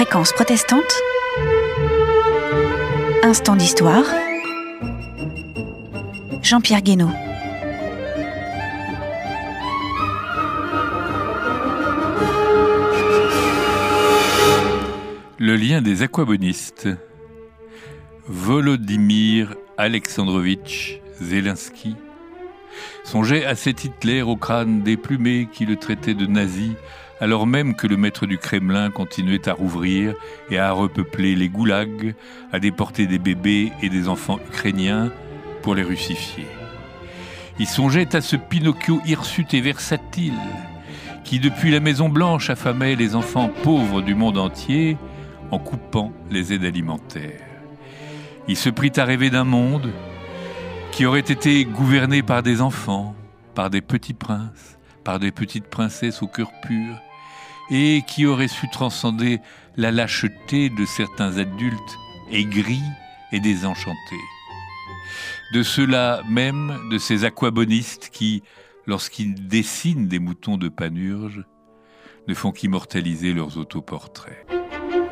Fréquence protestante, instant d'histoire, Jean-Pierre Guénaud. Le lien des aquabonistes. Volodymyr Alexandrovitch Zelensky songeait à cet Hitler au crâne déplumé qui le traitait de nazi, alors même que le maître du Kremlin continuait à rouvrir et à repeupler les goulags, à déporter des bébés et des enfants ukrainiens pour les russifier. Il songeait à ce Pinocchio hirsute et versatile qui, depuis la Maison Blanche, affamait les enfants pauvres du monde entier en coupant les aides alimentaires. Il se prit à rêver d'un monde qui aurait été gouverné par des enfants, par des petits princes, par des petites princesses au cœur pur, et qui aurait su transcender la lâcheté de certains adultes aigris et désenchantés. De ceux-là même, de ces aquabonistes qui, lorsqu'ils dessinent des moutons de Panurge, ne font qu'immortaliser leurs autoportraits.